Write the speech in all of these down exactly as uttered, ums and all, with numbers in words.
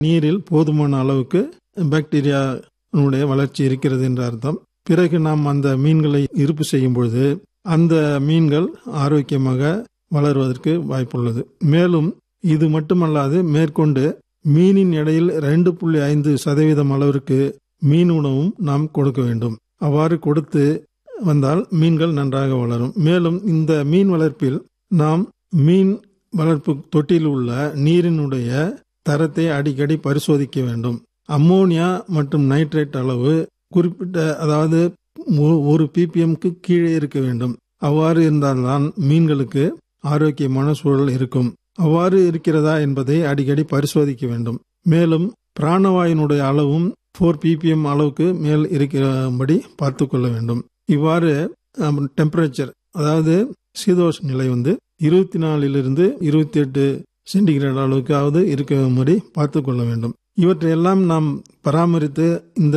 நீரில் போதுமான அளவுக்கு பாக்டீரியாவுடைய வளர்ச்சி இருக்கிறது என்ற அர்த்தம். பிறகு நாம் அந்த மீன்களை இருப்பு செய்யும் பொழுது அந்த மீன்கள் ஆரோக்கியமாக வளருவதற்கு வாய்ப்புள்ளது. மேலும் இது மட்டுமல்லாது மேற்கொண்டு மீனின் எடையில் ரெண்டு புள்ளி ஐந்து சதவீதம் அளவிற்கு மீன் உணவும் நாம் கொடுக்க வேண்டும். அவ்வாறு கொடுத்து வந்தால் மீன்கள் நன்றாக வளரும். மேலும் இந்த மீன் வளர்ப்பில் நாம் மீன் வளர்ப்பு தொட்டியில் உள்ள நீரினுடைய தரத்தை அடிக்கடி பரிசோதிக்க வேண்டும். அம்மோனியா மற்றும் நைட்ரேட் அளவு குறிப்பிட்ட அதாவது ஒரு பிபிஎம்க்கு கீழே இருக்க வேண்டும். அவ்வாறு இருந்தால்தான் மீன்களுக்கு ஆரோக்கியமான சூழல் இருக்கும். அவ்வாறு இருக்கிறதா என்பதை அடிக்கடி பரிசோதிக்க வேண்டும். மேலும் பிராணவாயுனுடைய அளவும் ஃபோர் பிபிஎம் அளவுக்கு மேல் இருக்கிறபடி பார்த்து கொள்ள வேண்டும். இவ்வாறு டெம்பரேச்சர் அதாவது சீதோஷ நிலை வந்து இருபத்தி நாலிலிருந்து இருபத்தி எட்டு சென்டிகிரேட் அளவுக்காவது இருக்கும்படி பார்த்து கொள்ள வேண்டும். இவற்றையெல்லாம் நாம் பராமரித்து இந்த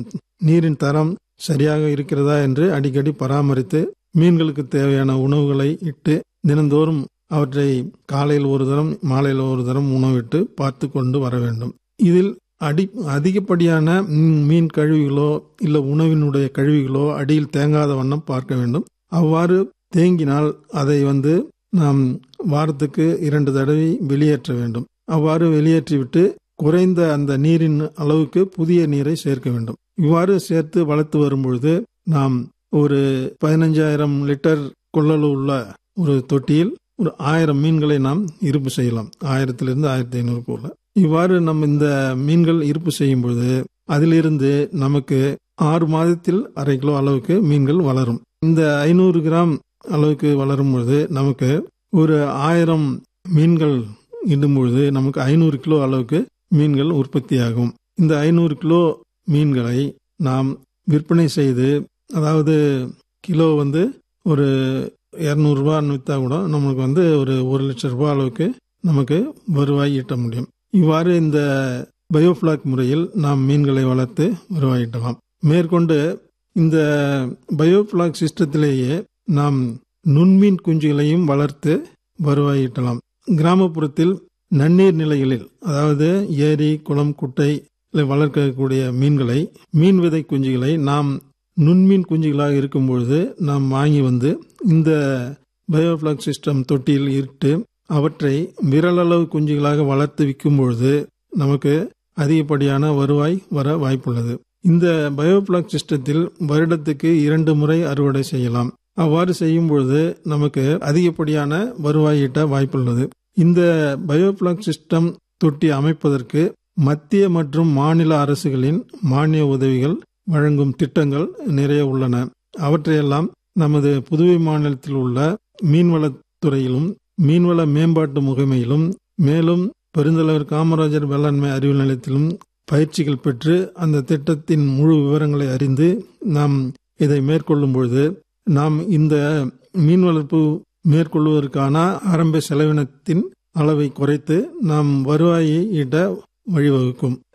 நீரின் தரம் சரியாக இருக்கிறதா என்று அடிக்கடி பராமரித்து மீன்களுக்கு தேவையான உணவுகளை இட்டு தினந்தோறும் அவற்றை காலையில் ஒரு தரம் மாலையில் ஒரு தரம் உணவிட்டு பார்த்து கொண்டு வர வேண்டும். இதில் அடி அதிகப்படியான மீன் கழிவுகளோ இல்லை உணவினுடைய கழிவுகளோ அடியில் தேங்காத வண்ணம் பார்க்க வேண்டும். அவ்வாறு தேங்கினால் அதை வந்து நாம் வாரத்துக்கு இரண்டு தடவை வெளியேற்ற வேண்டும். அவ்வாறு வெளியேற்றிவிட்டு குறைந்த அந்த நீரின் அளவுக்கு புதிய நீரை சேர்க்க வேண்டும். இவ்வாறு சேர்த்து வளர்த்து வரும்பொழுது நாம் ஒரு பதினஞ்சாயிரம் லிட்டர் கொள்ளளவு உள்ள ஒரு தொட்டியில் ஒரு ஆயிரம் மீன்களை நாம் இருப்பு செய்யலாம். ஆயிரத்திலிருந்து ஆயிரத்தி ஐநூறு போல. இவ்வாறு நம்ம இந்த மீன்கள் இருப்பு செய்யும் பொழுது அதிலிருந்து நமக்கு ஆறு மாதத்தில் அரை கிலோ அளவுக்கு மீன்கள் வளரும். இந்த ஐநூறு கிராம் அளவுக்கு வளரும் பொழுது நமக்கு ஒரு ஆயிரம் மீன்கள் இடும் பொழுது நமக்கு ஐநூறு கிலோ அளவுக்கு மீன்கள் உற்பத்தியாகும். இந்த ஐநூறு கிலோ மீன்களை நாம் விற்பனை செய்து அதாவது கிலோ வந்து ஒரு இருநூறு ரூபான்னு விற்றா கூட நமக்கு வந்து ஒரு ஒரு லட்சம் ரூபாய் அளவுக்கு நமக்கு வருவாய் ஈட்ட முடியும். இவ்வாறு இந்த பயோஃபிளாக் முறையில் நாம் மீன்களை வளர்த்து வருவாய் ஈட்டலாம். மேற்கொண்டு இந்த பயோஃபிளாக் சிஸ்டத்திலேயே நாம் நுண்மீன் குஞ்சுகளையும் வளர்த்து வருவாய் ஈட்டலாம். கிராமப்புறத்தில் நன்னீர் நிலைகளில் அதாவது ஏரி குளம் குட்டை வளர்க்கக்கூடிய மீன்களை மீன் விதை குஞ்சுகளை நாம் நுண்மீன் குஞ்சுகளாக இருக்கும்பொழுது நாம் வாங்கி வந்து இந்த பயோஃபிளாக் சிஸ்டம் தொட்டியில் இட்டு அவற்றை விரலளவு குஞ்சுகளாக வளர்த்து விற்கும் பொழுது நமக்கு அதிகப்படியான வருவாய் வர வாய்ப்புள்ளது. இந்த பயோஃபிளாக் சிஸ்டத்தில் வருடத்துக்கு இரண்டு முறை அறுவடை செய்யலாம். அவ்வாறு செய்யும் பொழுது நமக்கு அதிகப்படியான வருவாய் ஈட்ட வாய்ப்புள்ளது. இந்த பயோஃபிளாக் சிஸ்டம் தொட்டி அமைப்பதற்கு மத்திய மற்றும் மாநில அரசுகளின் மானிய உதவிகள் வழங்கும் திட்டங்கள் நிறைய உள்ளன. அவற்றையெல்லாம் நமது புதுவை மாநிலத்தில் உள்ள மீன்வளத்துறையிலும் மீன்வள மேம்பாட்டு முகமையிலும் மேலும் பெருந்தலைவர் காமராஜர் வேளாண்மை அறிவியல் நிலையத்திலும் பயிற்சிகள் பெற்று அந்த திட்டத்தின் முழு விவரங்களை அறிந்து நாம் இதை மேற்கொள்ளும் பொழுது நாம் இந்த மீன் வளர்ப்பு மேற்கொள்வதற்கான ஆரம்ப செலவினத்தின் அளவை குறைத்து நாம் வருவாயை ஈட்ட வழிவகுக்கும்.